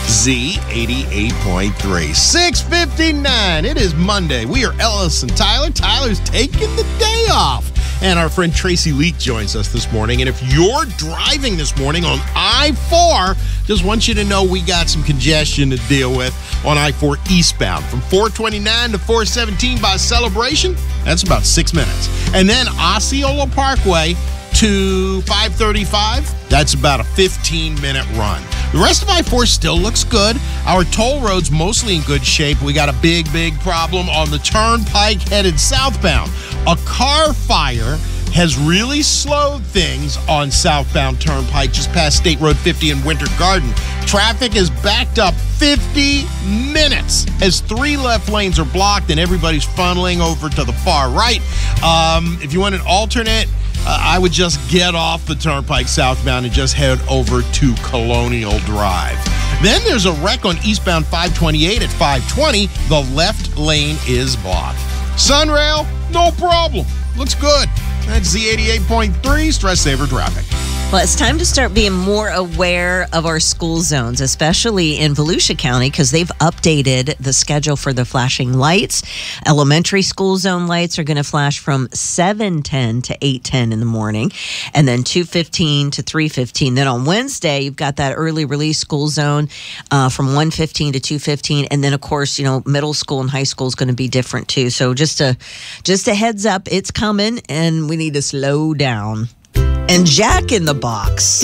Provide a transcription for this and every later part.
Z88.3. 6:59. It is Monday. We are Ellis and Tyler. Tyler's taking the day off. And our friend Tracy Leak joins us this morning. And if you're driving this morning on I-4, just want you to know we got some congestion to deal with on I-4 eastbound. From 429 to 417 by Celebration, that's about 6 minutes. And then Osceola Parkway to 535, that's about a 15-minute run. The rest of I-4 still looks good. Our toll road's mostly in good shape. We got a big problem on the turnpike headed southbound. A car fire has really slowed things on southbound turnpike just past State Road 50 in Winter Garden. Traffic is backed up 50 minutes as 3 left lanes are blocked and everybody's funneling over to the far right. If you want an alternate, I would just get off the turnpike southbound and just head over to Colonial Drive. Then there's a wreck on eastbound 528 at 520. The left lane is blocked. Sunrail, no problem. Looks good. That's Z88.3 Stress Saver Traffic. Well, it's time to start being more aware of our school zones, especially in Volusia County, because they've updated the schedule for the flashing lights. Elementary school zone lights are going to flash from 7:10 to 8:10 in the morning, and then 2:15 to 3:15. Then on Wednesday, you've got that early release school zone from 1:15 to 2:15, and then of course, middle school and high school is going to be different too. So just a heads up, it's coming, and we need to slow down. And Jack in the Box,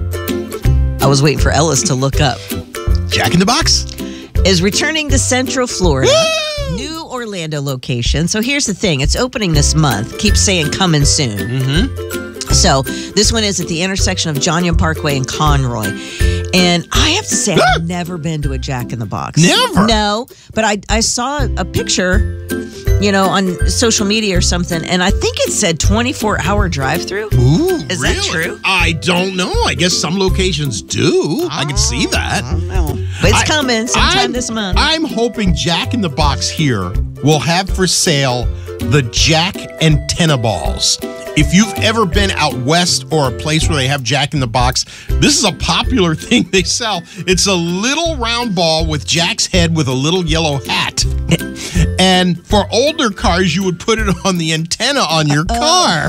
I was waiting for Ellis to look up. Jack in the Box is returning to Central Florida. Woo! New Orlando location. So here's the thing. It's opening this month. Keeps saying coming soon. Mm-hmm. So this one is at the intersection of John Young Parkway and Conroy. And I have to say, I've never been to a Jack in the Box. Never? No, but I saw a picture, on social media or something, and I think it said 24-hour drive-through. Ooh, Is really? that true? I don't know. I guess some locations do. I can see that. I don't know. But it's coming sometime this month. I'm hoping Jack in the Box here will have for sale the Jack antenna balls. If you've ever been out west or a place where they have Jack in the Box, this is a popular thing they sell. It's a little round ball with Jack's head with a little yellow hat. And for older cars, you would put it on the antenna on your car.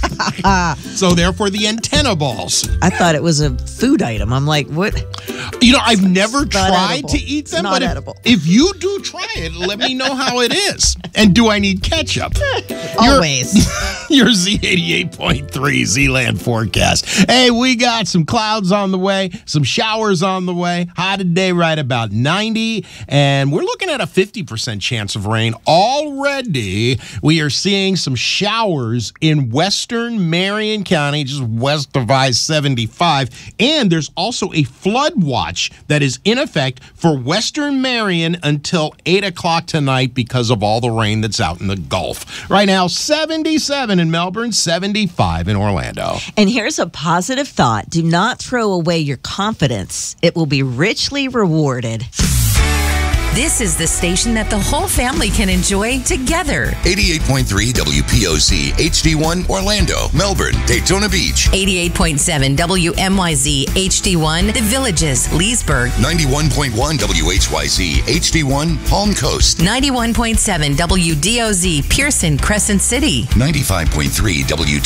So therefore, the antenna balls. I thought it was a food item. I'm like, what? I've never tried edible. to eat them, Not but edible. if you do try it, let me know how it is. And do I need ketchup? Always. Your Z88.3 Z-Land forecast. Hey, we got some clouds on the way, some showers on the way. High today right about 90, and we're looking at a 50% chance of rain already. We are seeing some showers in western Marion County, just west of I-75, and there's also a flood watch that is in effect for western Marion until 8 o'clock tonight because of all the rain that's out in the Gulf. Right now, 77 in Melbourne, 75 in Orlando. And here's a positive thought. Do not throw away your confidence. It will be richly rewarded. This is the station that the whole family can enjoy together. 88.3 WPOZ, HD1, Orlando, Melbourne, Daytona Beach. 88.7 WMYZ, HD1, The Villages, Leesburg. 91.1 WHYZ, HD1, Palm Coast. 91.7 WDOZ, Pearson, Crescent City. 95.3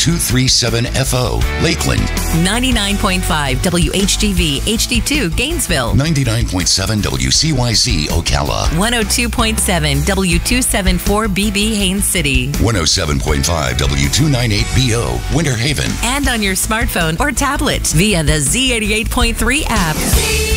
W237FO, Lakeland. 99.5 WHGV, HD2, Gainesville. 99.7 WCYZ, Ocala. 102.7 W274BB, Haines City. 107.5 W298BO, Winter Haven. And on your smartphone or tablet via the Z88.3 app.